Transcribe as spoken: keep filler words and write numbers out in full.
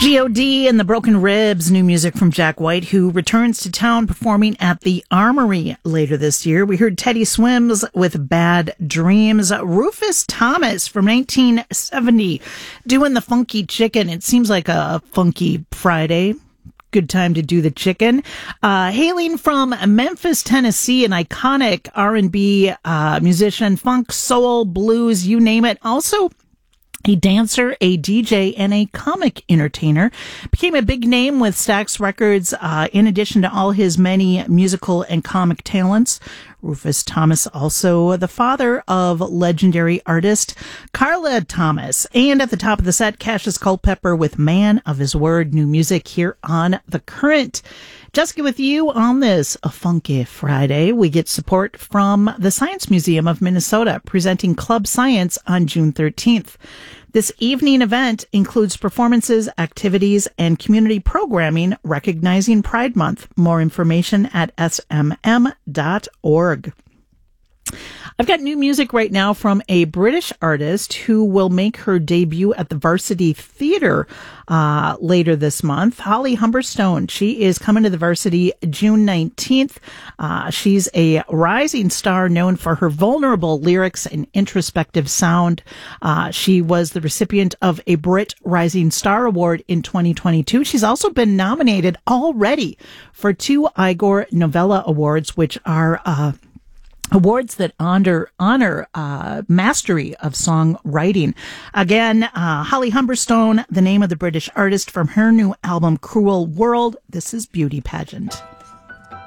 G O D and the Broken Ribs, new music from Jack White, who returns to town performing at the Armory later this year. We heard Teddy Swims with Bad Dreams. Rufus Thomas from nineteen seventy doing the Funky Chicken. It seems like a funky Friday. Good time to do the chicken. Uh, hailing from Memphis, Tennessee, an iconic R and B uh, musician, funk, soul, blues, you name it. Also a dancer, a D J, and a comic entertainer. Became a big name with Stax Records, uh, in addition to all his many musical and comic talents. Rufus Thomas, also the father of legendary artist Carla Thomas. And at the top of the set, Cassius Culpepper with Man of His Word, new music here on The Current. Jessica with you on this a Funky Friday. We get support from the Science Museum of Minnesota, presenting Club Science on June thirteenth. This evening event includes performances, activities, and community programming recognizing Pride Month. More information at s m m dot org. I've got new music right now from a British artist who will make her debut at the Varsity Theatre uh, later this month. Holly Humberstone. She is coming to the Varsity June nineteenth. Uh, she's a rising star known for her vulnerable lyrics and introspective sound. Uh, she was the recipient of a Brit Rising Star Award in twenty twenty-two. She's also been nominated already for two Igor Novella Awards, which are uh awards that honor honor uh, mastery of songwriting. Again, uh, Holly Humberstone, the name of the British artist, from her new album Cruel World. This is Beauty Pageant.